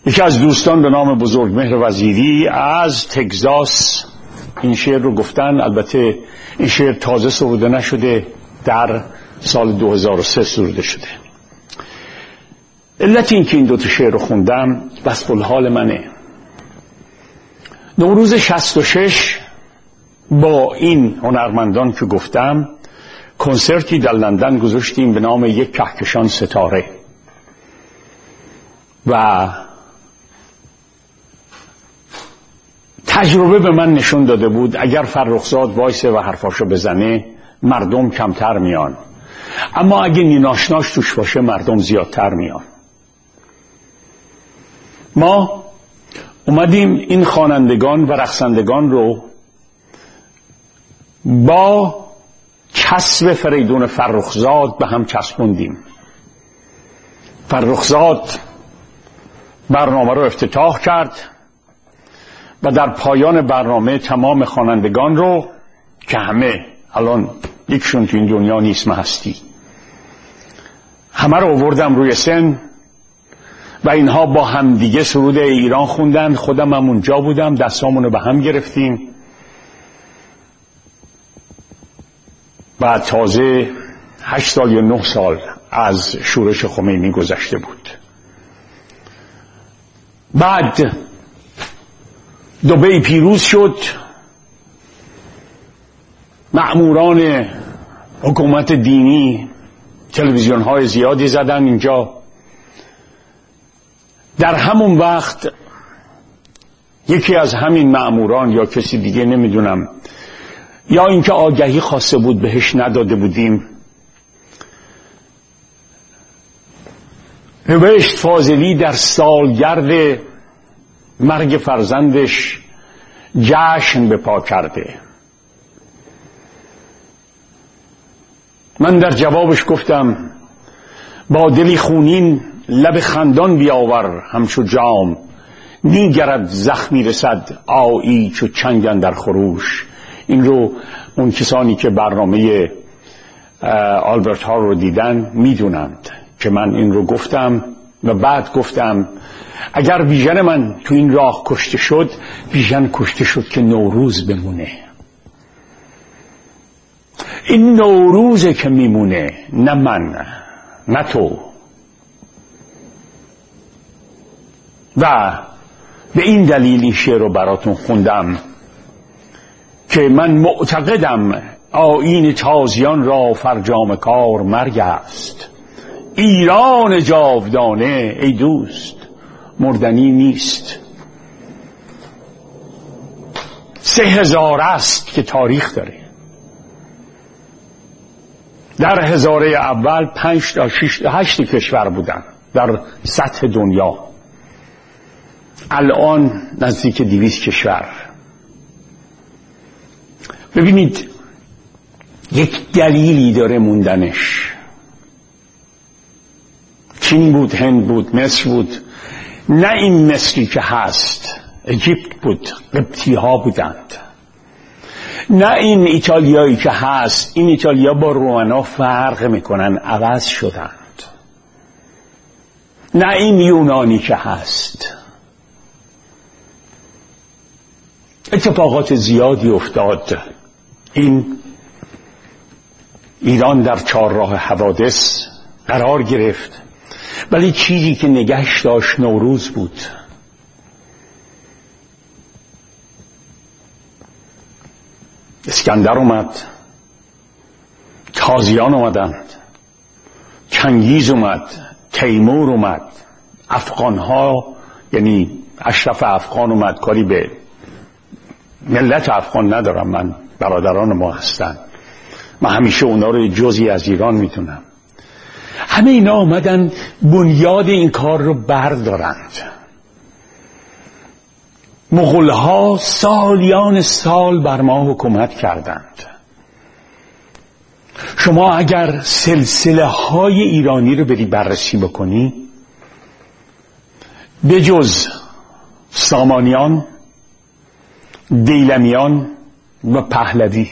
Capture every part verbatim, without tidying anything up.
یکی از دوستان به نام بزرگمهر وزیری از تگزاس این شعر رو گفتن. البته این شعر تازه سروده نشده، در سال دو هزار و سه سروده شده. علت این که این دو تا شعر رو خوندم وصف الحال منه. نوروز شصت و شش با این هنرمندان که گفتم کنسرتی در لندن گذاشتیم به نام یک کهکشان ستاره و تجربه به من نشون داده بود اگر فرخزاد وایسه و حرفاشو بزنه مردم کمتر میان، اما اگه نیناشناش توش باشه مردم زیادتر میان. ما اومدیم این خوانندگان و رقصندگان رو با کسب فریدون فرخزاد به هم چسبوندیم. فرخزاد برنامه رو افتتاح کرد و در پایان برنامه تمام خوانندگان رو که همه الان یکشون تو این دنیا نیست، من هستی، همه رو آوردم روی سن و اینها با هم دیگه سرود ایران خوندن. خودم هم اونجا بودم، دستامونو به هم گرفتیم و تازه هشت سال یا نه سال از شورش خمینی گذشته بود. بعد دبی پیروز شد، مأموران حکومت دینی تلویزیون های زیادی زدن اینجا. در همون وقت یکی از همین مأموران یا کسی دیگه نمیدونم، یا اینکه آگهی خواسته بود بهش نداده بودیم، نوشت فاضلی در سالگرد مرگ فرزندش جشن به پا کرده. من در جوابش گفتم با دلی خونین لب خندان بیاور همچو جام، نیگرد زخمی رسد آیی چو چنگ اندر خروش. این رو اون کسانی که برنامه آلبرت ها رو دیدن میدونند که من این رو گفتم و بعد گفتم اگر بیژن من تو این راه کشته شد، بیژن کشته شد که نوروز بمونه. این نوروزه که میمونه، نه من نه تو. و به این دلیل این شعر رو براتون خوندم که من معتقدم آیین تازیان را فرجام کار مرگ است. ایران جاودانه ای دوست مردنی نیست. سه هزار است که تاریخ داره. در هزاره اول پنج تا شش هشت کشور بودن در سطح دنیا، الان نزدیک دویست کشور. ببینید یک دلیلی داره موندنش. چین بود، هند بود، مصر بود. نه این مصری که هست، اجیپت بود، قبطی ها بودند. نه این ایتالیایی که هست، این ایتالیا با رومنا فرق میکنن، عوض شدند. نه این یونانی که هست. اتفاقات زیادی افتاد. این ایران در چهارراه حوادث قرار گرفت، ولی چیزی که نگهش داشت نوروز بود. اسکندر اومد، تازیان اومدند، چنگیز اومد، تیمور اومد، افغان ها یعنی اشرف افغان اومد. کاری به ملت افغان ندارم، من برادران ما هستن، من همیشه اونا رو جزئی از ایران میتونم. همه اینا آمدن بنیاد این کار رو بردارند. مغول‌ها سالیان سال بر ما حکومت کردند. شما اگر سلسله های ایرانی رو بری بررسی بکنی، به جز سامانیان، دیلمیان و پهلوی،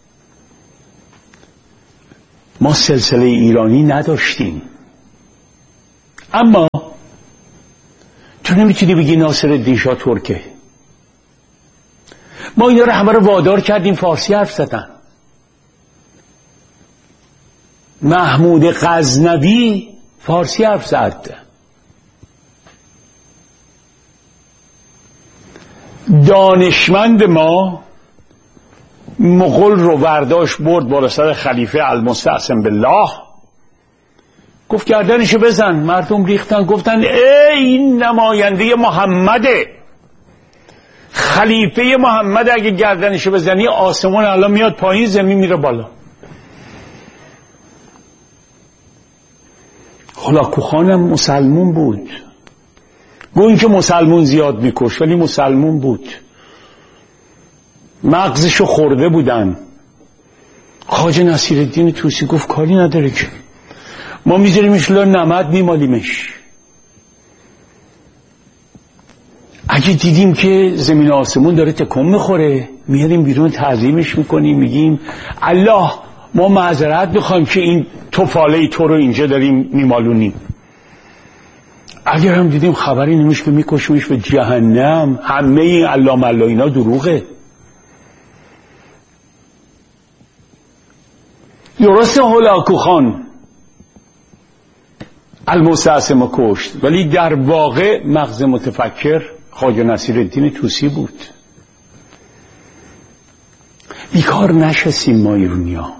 ما سلسله ایرانی نداشتیم. اما تو نمیتونی بگی ناصرالدین شاه ترکه. ما اینا رو همه رو وادار کردیم فارسی حرف زدن. محمود غزنوی فارسی حرف زد. دانشمند ما مغول رو برداشت برد بالا سر خلیفه المستعصم بالله، گفت گردنشو بزن. مردم ریختن گفتن ای این نماینده محمده، خلیفه محمد، اگه گردنشو بزنی آسمون الان میاد پایین، زمین میره بالا. هولاکو خانم مسلمون بود، گو این که مسلمون زیاد میکش ولی مسلمون بود، مغزشو خورده بودن. خواجه نصیرالدین طوسی گفت کاری نداره که ما میذاریمش لای نمد میمالیمش. اگه دیدیم که زمین آسمون داره تکون میخوره میاریم بیرون تعظیمش میکنیم، میگیم الله ما معذرت میخوایم که این توفاله تو رو اینجا داریم میمالونیم. اگر هم دیدیم خبری نمیش که میکشیمش به جهنم. همه این الله ملا اینا دروغه. درست هولاکو خان المستعصم کشت ولی در واقع مغز متفکر خواجه نصیرالدین طوسی بود. بیکار نشستیم ما ایرونیا.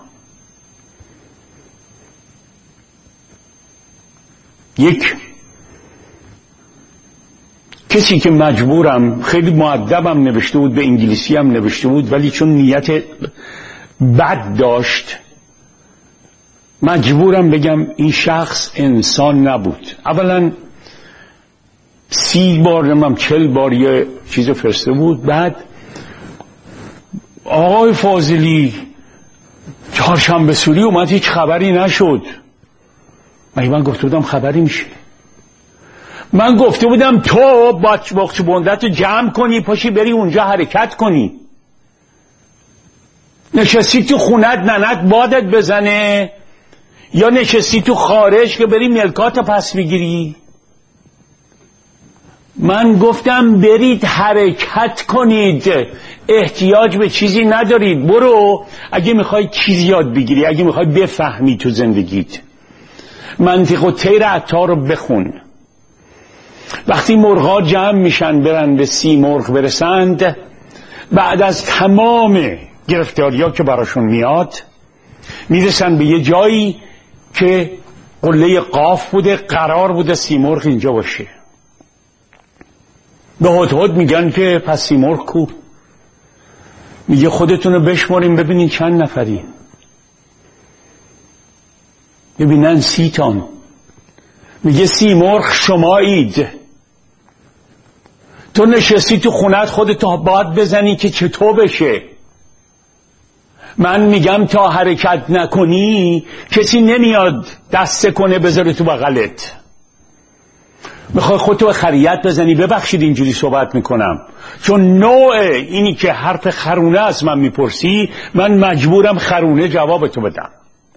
یک کسی که مجبورم، خیلی مؤدبم نوشته بود، به انگلیسی هم نوشته بود، ولی چون نیت بد داشت مجبورم بگم این شخص انسان نبود. اولا سی بار نمیم چل بار یه چیز فرسته بود. بعد آقای فاضلی چهارشنبه سوری اومد هیچ خبری نشد. مگه من گفته بودم خبری میشه؟ من گفته بودم تو باچ بندت جمع کنی پاشی بری اونجا حرکت کنی. نشستی تو خونت ننت بادت بزنه یا نشستی تو خارج که بری ملکات پس بگیری؟ من گفتم برید حرکت کنید، احتیاج به چیزی ندارید. برو اگه میخوای چیزی یاد بگیری، اگه میخوای بفهمی تو زندگیت، منطق و طیر عطار رو بخون. وقتی مرغا جمع میشن برن به سی مرغ برسند، بعد از تمام گرفتاری‌ها که براشون میاد میرسن به یه جایی که قله قاف بوده، قرار بوده سی مرغ اینجا باشه. به هدهد میگن که پس سی مرغ کو؟ میگه خودتون رو بشماریم ببینین چند نفرین. ببینن سی تان. میگه سی مرغ شمایید. تو نشستی تو خونت خودتو باد بزنی که چطور بشه. من میگم تا حرکت نکنی کسی نمیاد دسته کنه بذاره تو بغلت. میخوای خودتو به خریت بزنی. ببخشید اینجوری صحبت میکنم، چون نوع اینی که حرف خرونه از من میپرسی من مجبورم خرونه جوابتو بدم.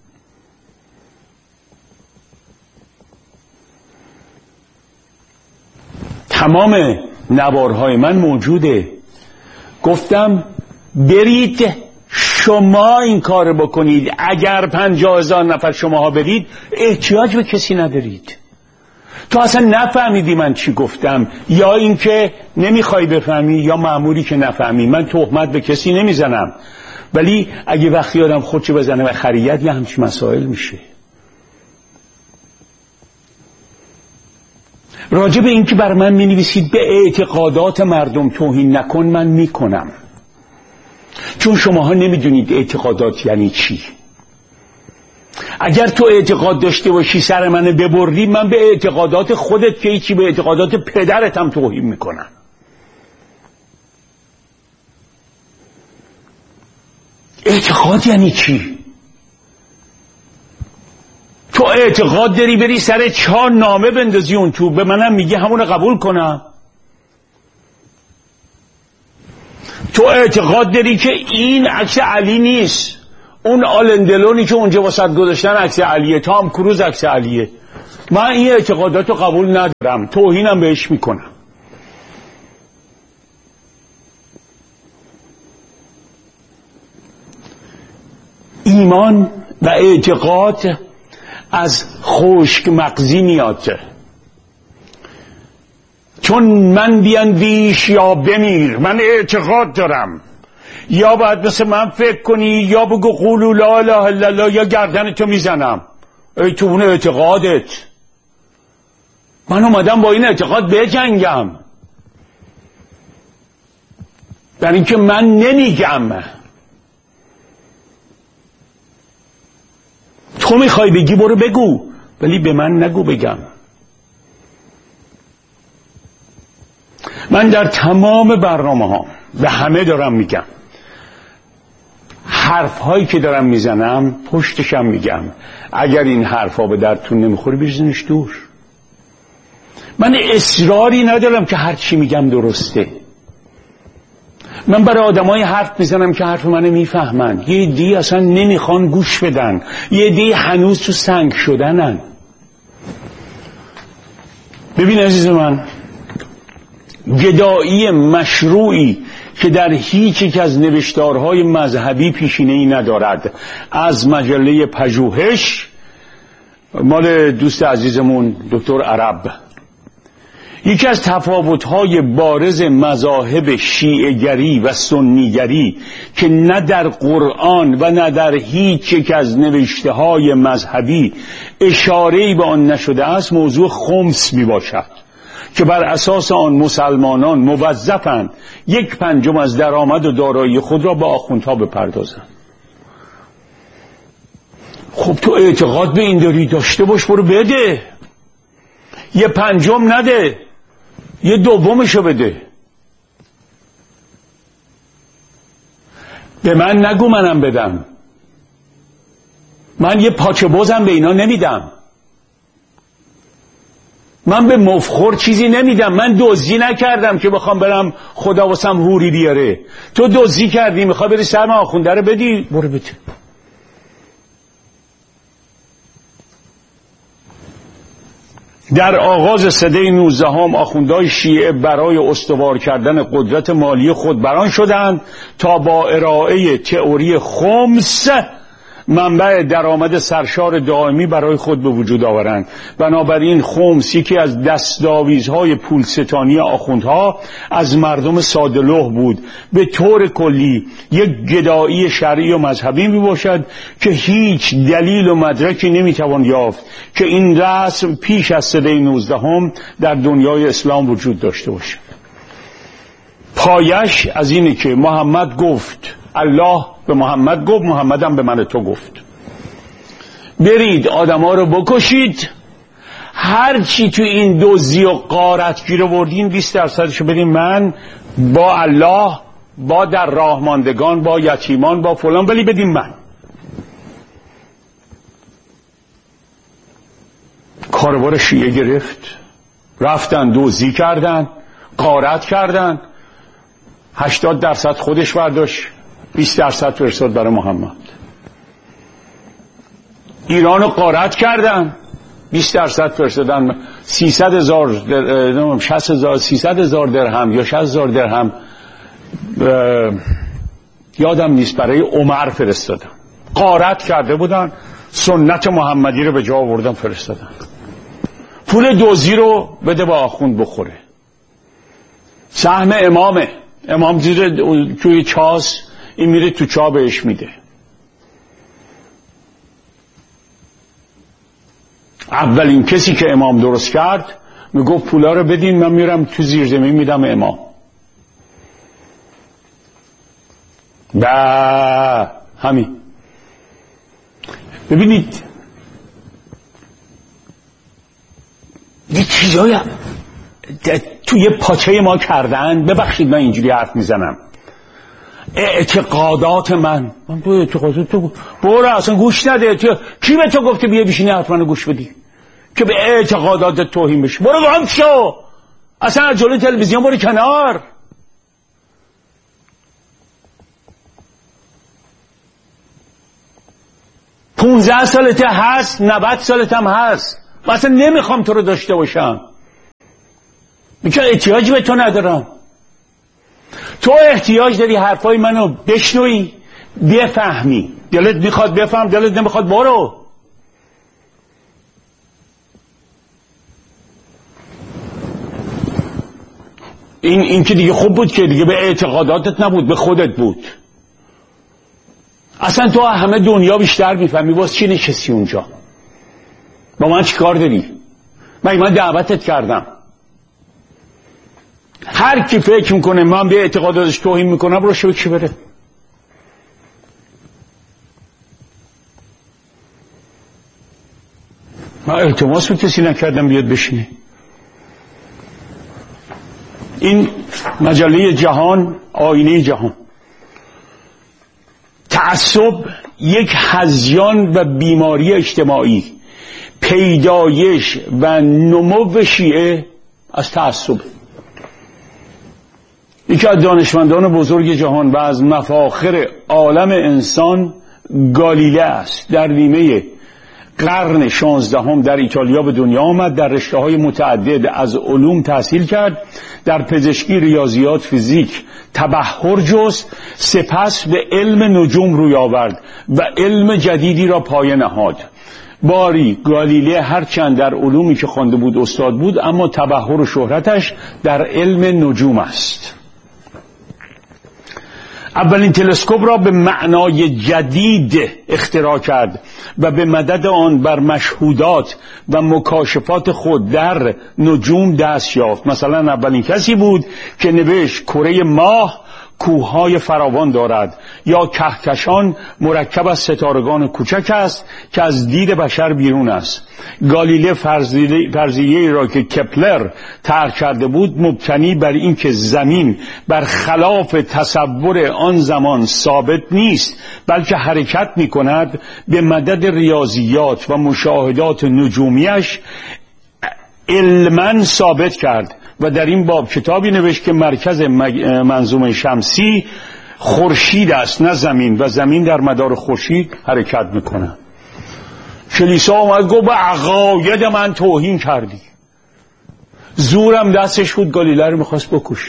تمام نوارهای من موجوده. گفتم برید شما این کار بکنید. اگر پنجاه هزار نفر شماها برید احتیاج به کسی ندارید. تو اصلا نفهمیدی من چی گفتم، یا اینکه نمیخوای بفهمی یا مأموری که نفهمی. من تهمت به کسی نمیزنم، ولی اگه وقتی آدم خودشو بزنه به خریت یه همچین مسائل میشه. راجع به این که بر من می نویسید به اعتقادات مردم توهین نکن، من می کنم، چون شماها نمیدونید اعتقادات یعنی چی. اگر تو اعتقاد داشته باشی سر من ببری، من به اعتقادات خودت که هیچی، به اعتقادات پدرت هم توهین میکنم. اعتقاد یعنی چی؟ تو اعتقاد داری بری سر چهار نامه بندازی اون تو، به منم میگی همون قبول کنم. تو اعتقاد داری که این عکس علی نیست، اون آلندلونی که اونجا واسط گذاشتن عکس علیه، تام کروز عکس علیه. من این اعتقاداتو قبول ندارم، توهینم بهش میکنم. ایمان و اعتقاد از خشک مغزی میاد، چون من بیندیش یا بمیر، من اعتقاد دارم، یا باید مثل من فکر کنی یا بگو قولوا لا اله الا الله یا گردنتو میزنم. ای تو اون اعتقادت، من اومدم با این اعتقاد بجنگم، در اینکه من نمیگم. تو میخوای بگی برو بگو، ولی به من نگو بگم. من در تمام برنامه ها به همه دارم میگم، حرف هایی که دارم میزنم پشتشم میگم اگر این حرف ها به دردتون نمیخوره بریزینش دور. من اصراری ندارم که هر چی میگم درسته. من برای آدمای حرف میزنم که حرف منو میفهمن، یه عده‌ای اصلا نمیخوان گوش بدن، یه عده‌ای هنوز تو سنگ شدنن. ببین عزیز من، گدایی مشروعی که در هیچ یک از نوشتارهای مذهبی پیشینه‌ای ندارد، از مجله پژوهش مال دوست عزیزمون دکتر عرب، یکی از تفاوت‌های بارز مذاهب شیعه‌گری و سنی‌گری که نه در قرآن و نه در هیچ یک از نوشته‌های مذهبی اشاره‌ای به آن نشده است، موضوع خمس میباشد که بر اساس آن مسلمانان موظفند یک پنجم از درآمد و دارایی خود را به آخوندها بپردازند. خب تو اعتقاد به این داری، داشته باش، برو بده. یه پنجم نده، یه دومشو بده. به من نگو منم بدم. من یه پاچه بازم به اینا نمیدم. من به مفخور چیزی نمیدم. من دزدی نکردم که بخوام برم خدا واسم حوری بیاره. تو دزدی کردی، میخوای بری سرم آخونده رو بدی، برو بده. در آغاز سده نوزدهم آخوندهای شیعه برای استوار کردن قدرت مالی خود بران شدند تا با ارائه تئوری خمس منبع درآمد سرشار دائمی برای خود به وجود آورند. بنابراین خمس یکی از دستاویزهای پولستانی آخوندها از مردم ساده‌لوح بود. به طور کلی یک گدایی شرعی و مذهبی می باشد که هیچ دلیل و مدرکی نمیتوان یافت که این رسم پیش از سده نوزدهم در دنیای اسلام وجود داشته باشد. پایش از اینه که محمد گفت، الله به محمد گفت، محمدم به من تو گفت، برید آدما رو بکشید، هر چی تو این دزدی و غارت گیر آوردین بیست درصدشو بدین من، با الله، با در راه ماندگان، با یتیمان، با فلان، ولی بدین من. کاروبار شیعه گرفت، رفتن دزدی کردن، غارت کردن، هشتاد درصد خودش برداشت، بیست درصد فرستاد برای محمد. ایرانو غارت کردن، بیست درصد فرستادن، سیصد هزار در... شصت هزار سیصد هزار درهم یا شصت هزار درهم یادم نیست برای عمر فرستادن. غارت کرده بودن، سنت محمدی رو به جا آوردن فرستادن. پول دوزی رو بده با آخوند بخوره. سهم امامه، امام زیر توی چاس، این میره تو چا بهش میده. اولین کسی که امام درست کرد میگفت پولا رو بدین، من میرم تو زیر زمین میدم امام. با همین. ببینید یه چیزایی توی پاچه ما کردن، ببخشید من اینجوری حرف میزنم، اعتقادات من من تو اعتقادات تو برو اصلا گوش نده. تو کی به تو گفته بیا بشینی حرف منو گوش بدی که به اعتقادات توهین بشی؟ برو گم شو، اصلا از جلوی تلویزیون برو کنار. پونزده سالته هست، نود سالت هم هست، من اصلا نمیخوام تو رو داشته باشم، میگه احتیاجی به تو ندارم. تو احتیاج داری حرفای منو بشنوی، بفهمی. دلت میخواد بفهم، دلت نمیخواد برو. این این که دیگه خوب بود که دیگه به اعتقاداتت نبود، به خودت بود. اصلا تو همه دنیا بیشتر میفهمی، باز چی نشستی اونجا؟ با من چی کار داری؟ من من دعوتت کردم. هر کی فکر میکنه من به اعتقاداتش توهین میکنم رو شو چی بره. من التماس به کسی نکردم بیاد بشینه. این مجله جهان، آینه جهان. تعصب یک هذیان و بیماری اجتماعی. پیدایش و نمو شیعه از تعصب. یکی از دانشمندان بزرگ جهان و از مفاخر عالم انسان گالیله است. در نیمه قرن شانزدهم در ایتالیا به دنیا آمد. در رشته‌های متعدد از علوم تحصیل کرد. در پزشکی، ریاضیات، فیزیک تبحر جست. سپس به علم نجوم روی آورد و علم جدیدی را پایه نهاد. باری گالیله هرچند در علومی که خوانده بود استاد بود، اما تبحر و شهرتش در علم نجوم است. اولین تلسکوپ را به معنای جدید اختراع کرد و به مدد آن بر مشهودات و مکاشفات خود در نجوم دست یافت. مثلا اولین کسی بود که نوشت کره ماه کوههای فراوان دارد، یا کهکشان مرکب از ستارگان کوچک است که از دید بشر بیرون است. گالیله فرضیه‌ای را که کپلر طرح کرده بود مبتنی بر این که زمین برخلاف تصور آن زمان ثابت نیست بلکه حرکت می کند، به مدد ریاضیات و مشاهدات نجومیش علماً ثابت کرد و در این باب کتابی نوشت که مرکز منظومه شمسی خورشید است نه زمین، و زمین در مدار خورشید حرکت میکنه. کلیسا اومد گفت به عقاید من توهین کردی. زورم دستش بود، گالیله رو میخواست بکش.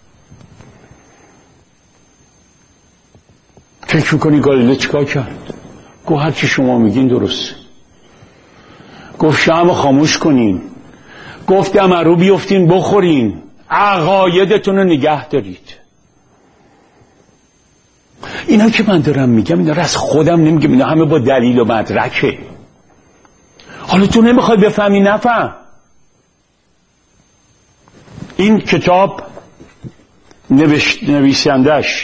فکر میکنی گالیله چیکار کرد؟ گفت هر چی شما میگین درسته. گفت شمع خاموش کنین، گفت دمرو بیفتین بخورین، عقایدتون رو نگه دارید. اینا که من دارم میگم اینا رو از خودم نمیگم، اینا همه با دلیل و مدرکه. حالا تو نمیخوای بفهمی نفهم. این کتاب نویسندش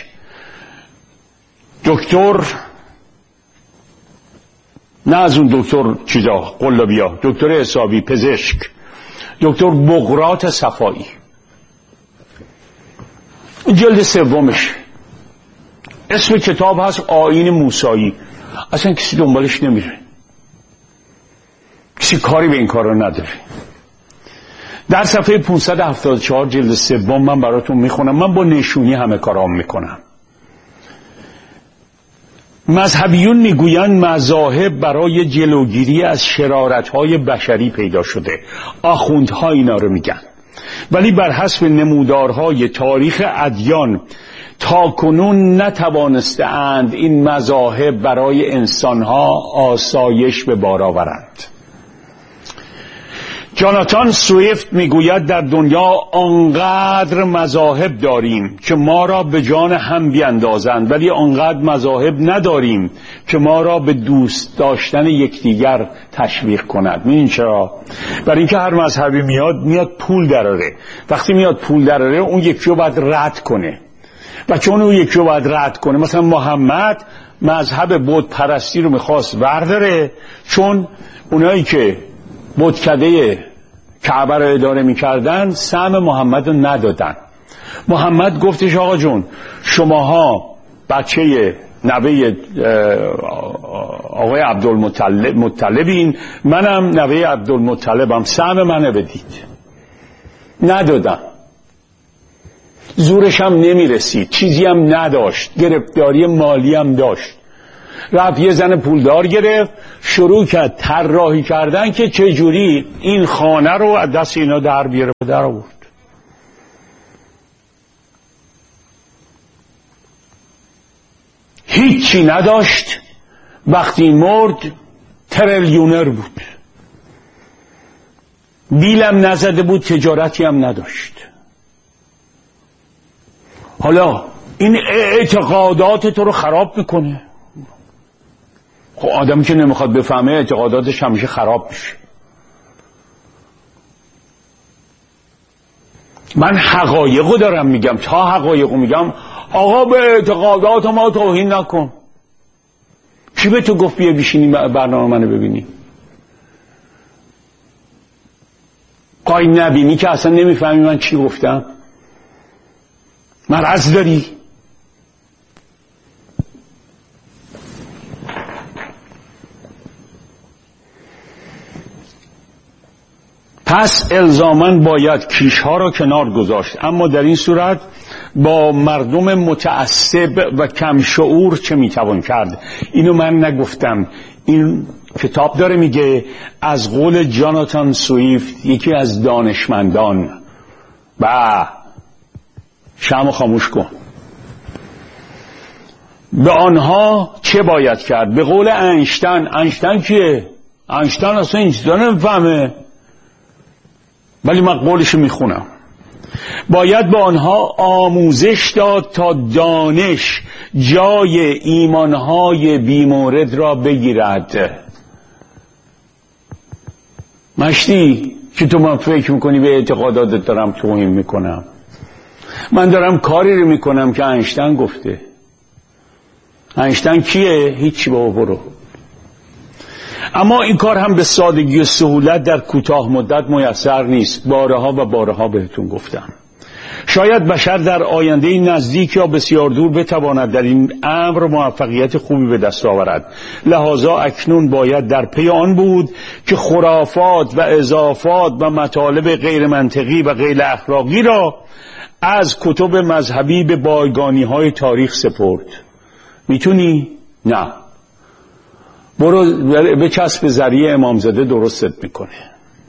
دکتر، نه از اون دکتر چیزا قلابیا، دکتر حسابی، پزشک، دکتر بقراط صفایی، جلد سومش. اسم کتاب هست آیین موسایی. اصلا کسی دنبالش نمیره، کسی کاری به این کار رو نداره. در صفحه پانصد و هفتاد و چهار جلد سوم من براتون میخونم. من با نشونی همه کارام میکنم. مذهبیون میگویند مذاهب برای جلوگیری از شرارت‌های بشری پیدا شده. آخوندها اینا رو میگن. ولی بر حسب نمودارهای تاریخ ادیان تا کنون نتوانسته اند این مذاهب برای انسانها آسایش به بار آورند. جاناتان سویفت میگوید در دنیا آنقدر مذاهب داریم که ما را به جان هم بیندازند، ولی آنقدر مذاهب نداریم که ما را به دوست داشتن یکدیگر تشویق کند. می‌دونین چرا؟ برای اینکه هر مذهبی میاد میاد پول دراره. وقتی میاد پول دراره اون یکی رو باید رد کنه، و چون اون یکی رو باید رد کنه، مثلا محمد مذهب بت پرستی رو میخواست ورداره، چون اونایی که بتکده کعبه رو اداره میکردن سهم محمد رو ندادن. محمد گفتش آقا جون شماها بچه نوه آقای عبدالمطلبین، منم نوه عبدالمطلبم، سهم منو بدید. ندادم. زورش هم نمیرسید، چیزی هم نداشت، گرفتاری مالی هم داشت. رفت یه زن پولدار گرفت، شروع کرد طراحی کردن که چجوری این خانه رو از دست اینا در بیاره. در آورد. هیچی نداشت، وقتی مرد تریلیونر بود، بیلم نزده بود، تجارتی هم نداشت. حالا این اعتقادات تو رو خراب میکنه. خب آدمی که نمیخواد بفهمه اعتقاداتش همیشه خراب میشه. من حقایقو دارم میگم، تا حقایقو میگم آقا به اعتقادات ما توهین نکن. کی به تو گفت بیا بشینی برنامه منو ببینی؟ قای نبینی که اصلا نمیفهمی من چی گفتم. مرض داری. پس الزاماً باید کیشها را کنار گذاشت، اما در این صورت با مردم متعصب و کم شعور چه میتوان کرد؟ اینو من نگفتم، این کتاب داره میگه از قول جاناتان سویفت، یکی از دانشمندان. با شمع خاموش کن. به آنها چه باید کرد؟ به قول اینشتین. اینشتین کیه؟ اینشتین اصلا این چیزا نمیفهمه، ولی من قولشو میخونم. باید به آنها آموزش داد تا دانش جای ایمانهای بیمورد را بگیرد. مشتی که تو من فکر میکنی به اعتقاداتت دارم توهین میکنم؟ من دارم کاری رو میکنم که اینشتین گفته. اینشتین کیه؟ هیچی، بابا برو. اما این کار هم به سادگی و سهولت در کوتاه مدت میسر نیست. بارها و بارها بهتون گفتم. شاید بشر در آینده نزدیک یا بسیار دور بتواند در این امر موفقیت خوبی به دست آورد. لذا اکنون باید در پی آن بود که خرافات و اضافات و مطالب غیر منطقی و غیر اخلاقی را از کتب مذهبی به بایگانی های تاریخ سپرد. میتونی؟ نه. برو به چسب ذریع امامزاده درستت میکنه.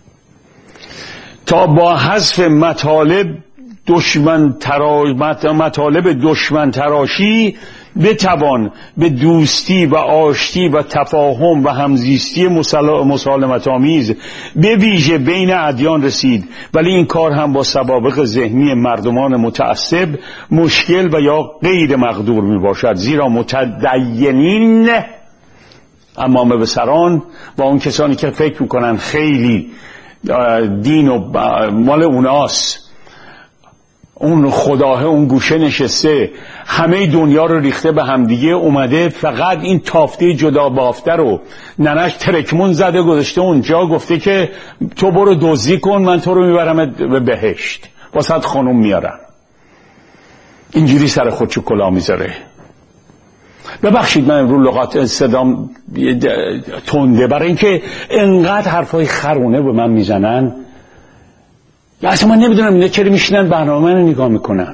تا با حذف مطالب دشمن تراش مطالب دشمن تراشی بتوان به دوستی و آشتی و تفاهم و همزیستی مسالمت آمیز به ویژه بین ادیان رسید. ولی این کار هم با سوابق ذهنی مردمان متعصب مشکل و یا غیر مقدور می باشد، زیرا متدینین امامه بسران و اون کسانی که فکر میکنن خیلی دین و مال اوناست، اون خداه اون گوشه نشسته، همه دنیا رو ریخته به همدیگه، اومده فقط این تافته جدا بافته رو ننش ترکمون زده گذاشته اونجا، گفته که تو برو دزدی کن من تو رو میبرم به بهشت، واسه خانوم میارم. اینجوری سر خودشو کلا میذاره. ببخشید من امروز لغات صدام تنده، برای اینکه انقدر حرفای خرونه به من میزنن. یا اصلا من نمیدونم اینا چرا میشینن برنامه رو نگاه میکنن.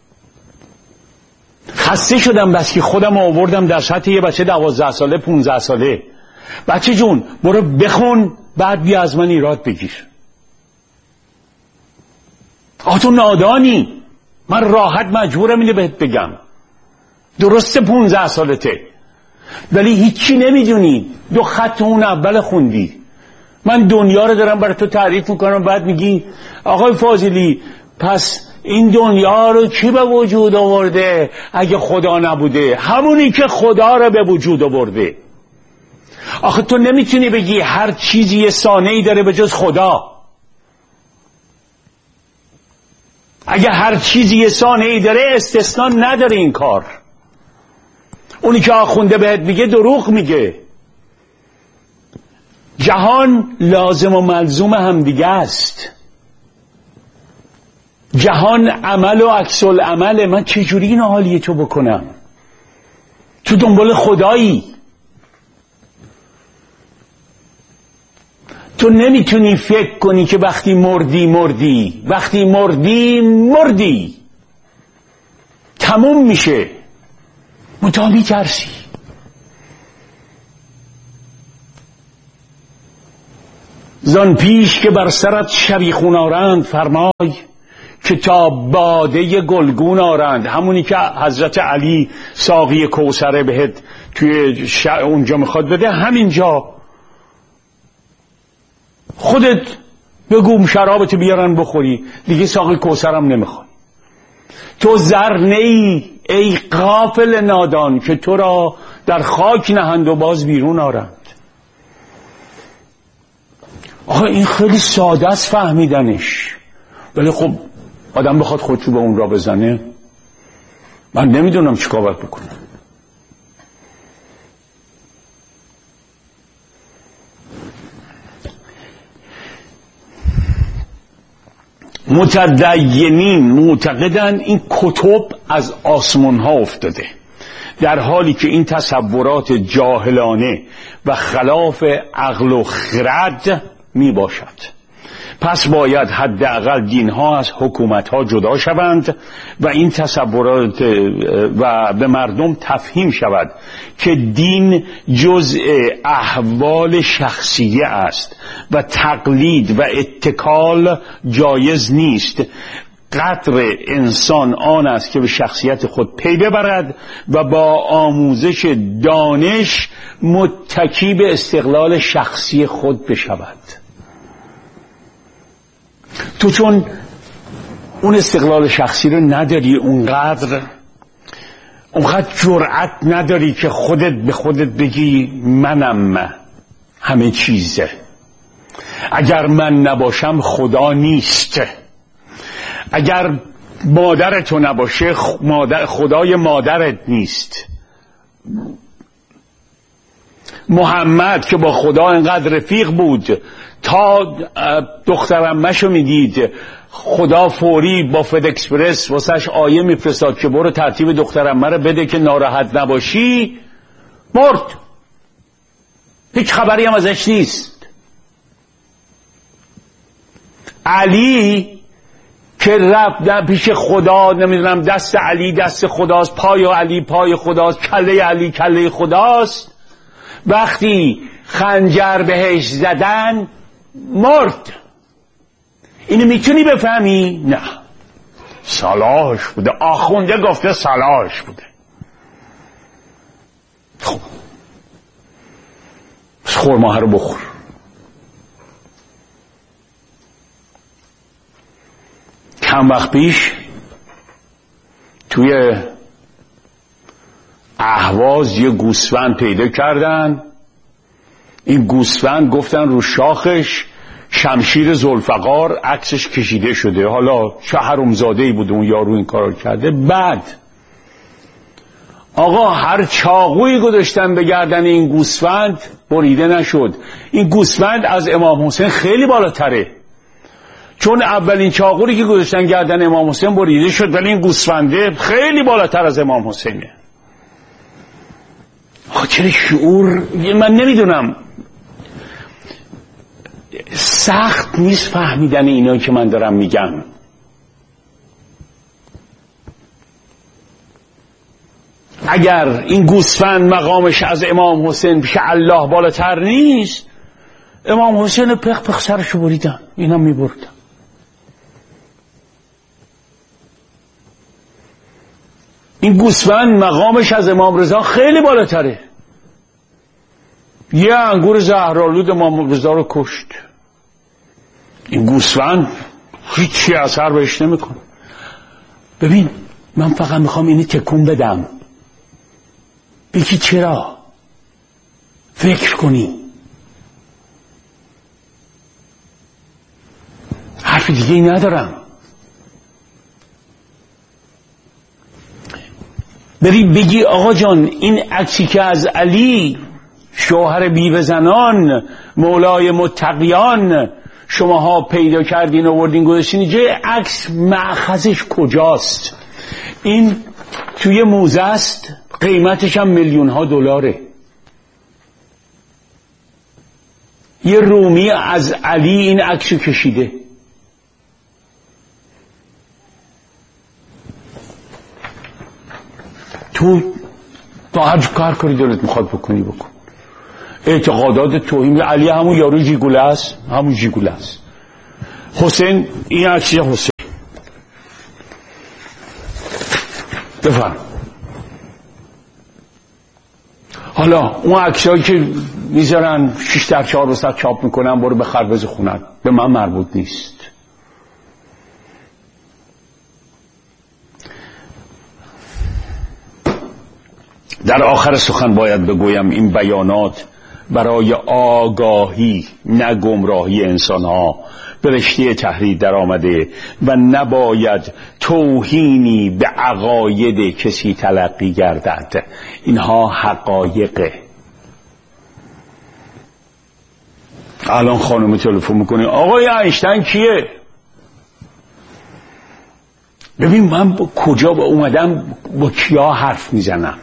خسته شدم بس که خودم آوردم در سطح یه بچه دوازده ساله پونزده ساله. بچه جون برو بخون بعد بیا از من ایراد بگیر. آه تو نادانی، من راحت مجبورم اینو بهت بگم. درسته پونزده سالته ولی هیچی نمیدونی، دو خط اون اول خوندی. من دنیا رو دارم برای تو تعریف میکنم بعد میگی آقای فاضلی پس این دنیا رو کی به وجود آورده اگه خدا نبوده؟ همونی که خدا رو به وجود آورده. آخه تو نمیتونی بگی هر چیزی یه صانعی داره به جز خدا. اگه هر چیزی یه صانعی داره استثناء نداره این کار. اونی که آخونده بهت میگه دروغ میگه. جهان لازم و ملزوم هم دیگه است. جهان عمل و عکس العمله. من چجوری این حالیه تو بکنم؟ تو دنبال خدایی. تو نمیتونی فکر کنی که وقتی مردی مردی، وقتی مردی مردی، تموم میشه. متابی ترسی. زان پیش که بر سرت شبیخون آرند فرمای، که تا باده گلگون آرند، همونی که حضرت علی ساقی کوثر بهت توی اونجا میخواد بده، همینجا خودت بگو شرابت بیارن بخوری، دیگه ساقی کوثر هم نمیخوای. تو زر نی ای غافل نادان که تو را در خاک نهند و باز بیرون آرند. آخه این خیلی ساده است فهمیدنش، ولی خب آدم بخواد خودشو به اون را بزنه، من نمیدونم چیکار باید بکنم. متدینین معتقدن این کتب از آسمان ها افتاده، در حالی که این تصورات جاهلانه و خلاف عقل و خرد می باشد. پس باید حداقل دین ها از حکومت ها جدا شوند و این تصورات و به مردم تفهیم شود که دین جزء احوال شخصیه است و تقلید و اتکال جایز نیست. قدر انسان آن است که به شخصیت خود پی ببرد و با آموزش دانش متکی به استقلال شخصی خود بشود. تو چون اون استقلال شخصی رو نداری، اونقدر اونقدر جرأت نداری که خودت به خودت بگی منم همه چیزه، اگر من نباشم خدا نیست، اگر مادرتو نباشه مادر خدای مادرت نیست. محمد که با خدا انقدر رفیق بود تا دخترمشو میدید خدا فوری با فد اکسپرس واسش آیه میفرستاد که برو ترتیب دخترمه رو بده که ناراحت نباشی، مرد، هیچ خبری هم ازش نیست. علی که رفت پیش خدا، نمیدونم دست علی دست خداست، پای علی پای خداست، کله علی کله خداست، وقتی خنجر بهش زدن مرد. اینو میتونی بفهمی؟ نه، صلاحش بوده، آخونده گفته صلاحش بوده. خب خورماه رو بخور. چند وقت پیش توی اهواز یه گوسفند پیدا کردن. این گوسفند گفتن رو شاخش شمشیر ذوالفقار عکسش کشیده شده. حالا چه حرومزاده‌ای بود اون یارو این کارو کرده. بعد آقا هر چاقویی گذاشتن به گردن این گوسفند بریده نشد. این گوسفند از امام حسین خیلی بالاتره، چون اولین چاقویی که گذاشتن گردن امام حسین بریده شد، ولی این گوسفنده خیلی بالاتر از امام حسینه. آقا چرا شعور، من نمیدونم، سخت نیست فهمیدن اینا که من دارم میگم. اگر این گوسفند مقامش از امام حسین پیش الله بالاتر نیست، امام حسین پخ پخ سرشو بریدن، اینا میبردن. این گوسفند مقامش از امام رضا خیلی بالاتره. یه انگور زهرآلود امام رضا رو کشت. این گوسفند هیچی اثر بهش نمیکنه. ببین من فقط میخوام اینی تکون بدم، بگی چرا، فکر کنی. حرف دیگه ای ندارم. بری بگی آقا جان این عکسی که از علی شوهر بیوه زنان مولای متقیان شماها پیدا کردین و آوردین گذاشتین جای عکس، مأخذش کجاست؟ این توی موزه است، قیمتش هم میلیون ها دلاره. یه رومی از علی این عکسو کشیده. تو تا هر کار کاری دلت میخواد بکنی بکن. اعتقادات توهین علی همون یارو جیگوله است، همون جیگوله است. حسین این عکس حسین بفهم. حالا اون عکسایی که میذارن شش در چهار وسط چاپ میکنن برو به خربز خونت، به من مربوط نیست. در آخر سخن باید بگویم این بیانات برای آگاهی نه گمراهی انسان ها به رشته تحریر در آمده و نباید توهینی به عقاید کسی تلقی گردد. اینها حقایقه. الان خانم تلفن میکنه آقای اینشتین کیه؟ ببین من با کجا با اومدم با کیا حرف میزنم؟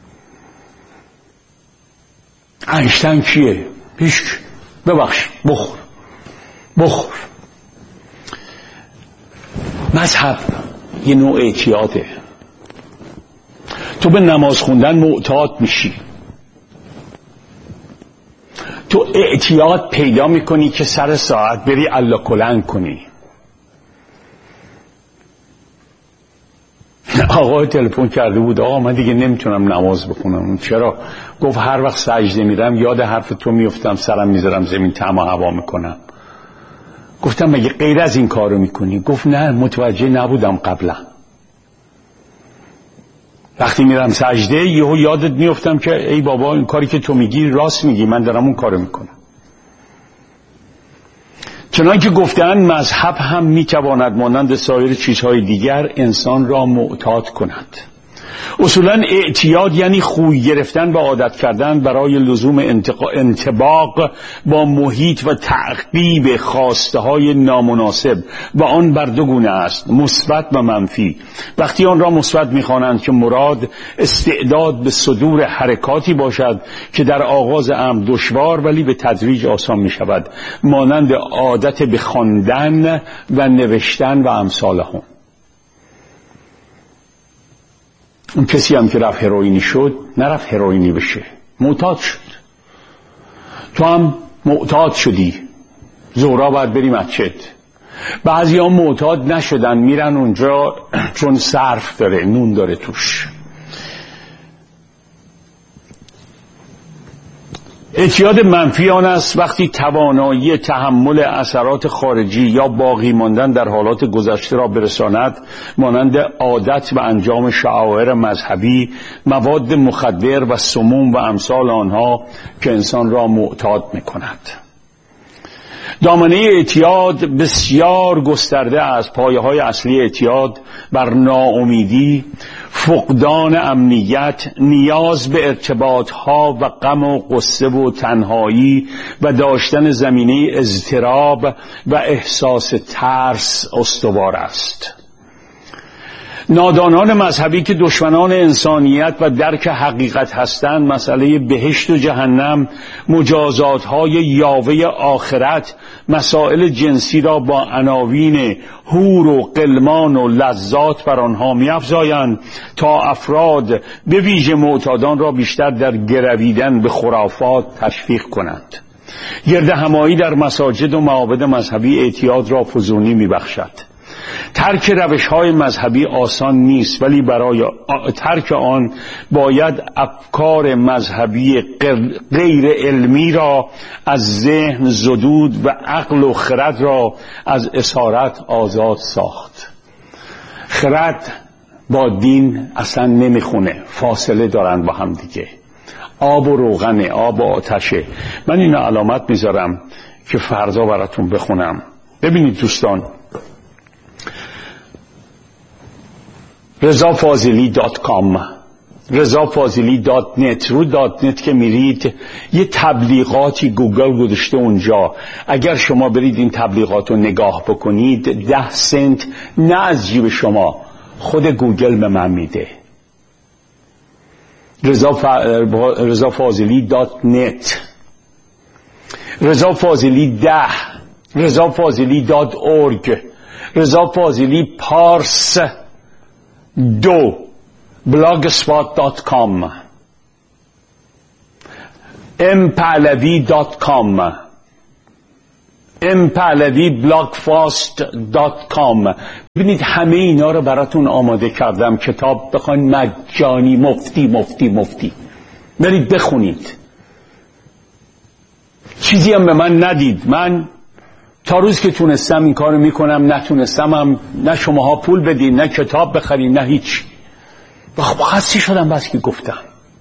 اینشتین کیه؟ هیچ. ببخش بخور بخور. مذهب یه نوع اعتیاده. تو به نماز خوندن معتاد میشی، تو اعتیاد پیدا میکنی که سر ساعت بری الله کلنگ کنی. آقا تلفن کرده بود آقا من دیگه نمیتونم نماز بخونم. چرا؟ گفت هر وقت سجده میرم یاد حرف تو میفتم، سرم میذارم زمین، طعم و هوا میکنم. گفتم مگه غیر از این کارو میکنی؟ گفت نه متوجه نبودم قبلا. وقتی میرم سجده یهو یادت میفتم که ای بابا این کاری که تو میگی راست میگی، من دارم اون کارو میکنم. چنانکه گفتن مذهب هم میتواند مانند سایر چیزهای دیگر انسان را معتاد کند. اصولا اعتیاد یعنی خوی گرفتن و عادت کردن برای لزوم انطباق با محیط و تعقیب خواسته های نامناسب و آن بر دو گونه است، مثبت و منفی. وقتی آن را مثبت می‌خوانند که مراد استعداد به صدور حرکاتی باشد که در آغاز امر دشوار ولی به تدریج آسان می‌شود، مانند عادت به خواندن و نوشتن و امثالهم. اون کسی هم که رفت هروئینی شد نرفت هروئینی بشه، معتاد شد. تو هم معتاد شدی، ظهرا باید بری مسجد. بعضی ها معتاد نشدن میرن اونجا چون صرف داره، نون داره توش. اعتیاد منفی آن است وقتی توانایی تحمل اثرات خارجی یا باقی ماندن در حالات گذشته را برساند، مانند عادت و انجام شعائر مذهبی، مواد مخدر و سموم و امثال آنها که انسان را معتاد می‌کند. دامنه اعتیاد بسیار گسترده از پایه‌های اصلی اعتیاد بر ناامیدی، فقدان امنیت، نیاز به ارتباطها و غم و غصه و تنهایی و داشتن زمینه اضطراب و احساس ترس استوار است. نادانان مذهبی که دشمنان انسانیت و درک حقیقت هستند، مسئله بهشت و جهنم، مجازات‌های یاوه آخرت، مسائل جنسی را با عناوین حور و غلمان و لذات بر آنها می‌افزایند تا افراد به ویژه معتادان را بیشتر در گرویدن به خرافات تشویق کنند. گرد همایی در مساجد و معابد مذهبی اعتیاد را فزونی می‌بخشد. ترک روش‌های مذهبی آسان نیست، ولی برای ترک آن باید افکار مذهبی غیر علمی را از ذهن زدود و عقل و خرد را از اسارت آزاد ساخت. خرد با دین اصلا نمیخونه، فاصله دارن با هم دیگه. آب و روغن، آب و آتشه. من این علامت میذارم که فردا براتون بخونم. ببینید دوستان، رضا فاضلی دات کام، رضا فاضلی دات نت، رو دات نت که میرید یه تبلیغاتی گوگل گذاشته اونجا. اگر شما برید این تبلیغات رو نگاه بکنید، ده سنت نه از جیب شما، خود گوگل به من میده. رضا فاضلی دات نت، رضا فاضلی ده، رضا فاضلی دات اورگ، رضا فاضلی پارس دو بلاگسپات دات کام، ام پهلوی دات کام، ام پهلوی بلاگ فاست دات کام. ببینید همه اینا رو براتون آماده کردم، کتاب بخواین مجانی، مفتی مفتی مفتی، برید بخونید. چیزی هم به من ندید، من تا روز که تونستم این کارو میکنم، نتونستم هم نه شماها پول بدین، نه کتاب بخرین، نه هیچ. خب خسته شدم بس که گفتم.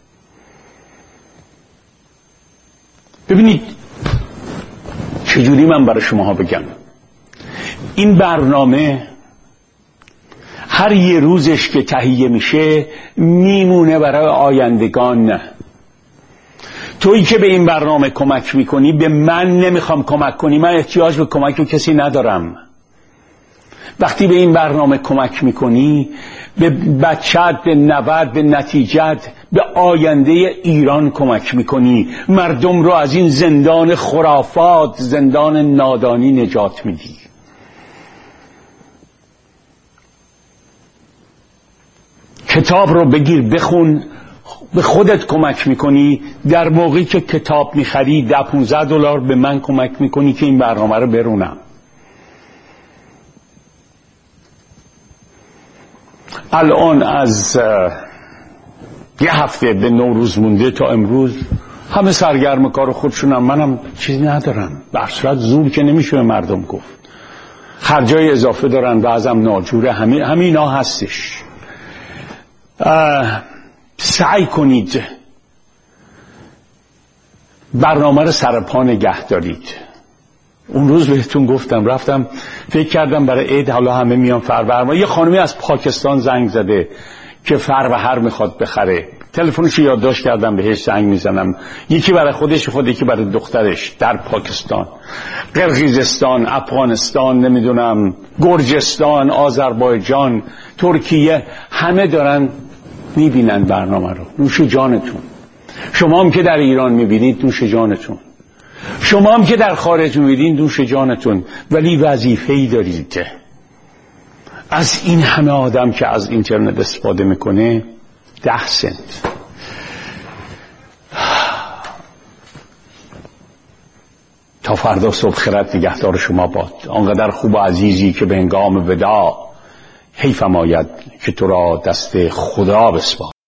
ببینید چجوری من برای شماها بگم، این برنامه هر یه روزش که تهیه میشه میمونه برای آیندگان. تویی که به این برنامه کمک میکنی به من نمیخوام کمک کنی، من احتیاج به کمک رو کسی ندارم. وقتی به این برنامه کمک میکنی به بچت، به نود، به نتیجت، به آینده ایران کمک میکنی، مردم رو از این زندان خرافات، زندان نادانی نجات میدی. کتاب رو بگیر بخون، به خودت کمک میکنی. در موقعی که کتاب میخری ده پونزده دلار به من کمک میکنی که این برنامه رو برونم. الان از یه هفته به نوروز مونده تا امروز همه سرگرم کار خودشونم، منم چیزی ندارم. به هر صورت زور که نمیشه به مردم گفت، خرجای اضافه دارن، بعضم ناجوره، همه همینا هستش. سعی کنید برنامه رو سرپا نگه دارید. اون روز بهتون گفتم، رفتم فکر کردم برای عید حالا همه میان فروهر، یه خانمی از پاکستان زنگ زده که فروهر میخواد بخره، تلفنش یادداشت کردم بهش زنگ میزنم، یکی برای خودش خود، یکی برای دخترش در پاکستان، قرقیزستان، افغانستان، نمیدونم گرجستان، آذربایجان، ترکیه، همه دارن میبینن برنامه رو. نوش جانتون. شما هم که در ایران میبینید نوش جانتون، شما هم که در خارج میبینید نوش جانتون. ولی وظیفه‌ای دارید. از این همه آدم که از اینترنت استفاده میکنه ده سنت. تا فردا صبح خیرت نگهدار شما باد. آنقدر خوب و عزیزی که به هنگام وداع حیفم آید که تو را دست خدا بسپارم.